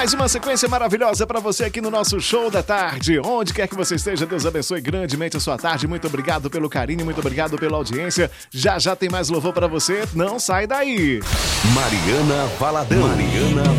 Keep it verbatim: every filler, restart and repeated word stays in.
Mais uma sequência maravilhosa para você aqui no nosso Show da Tarde. Onde quer que você esteja, Deus abençoe grandemente a sua tarde. Muito obrigado pelo carinho, muito obrigado pela audiência. Já já tem mais louvor para você. Não sai daí. Mariana Valadão. Mariana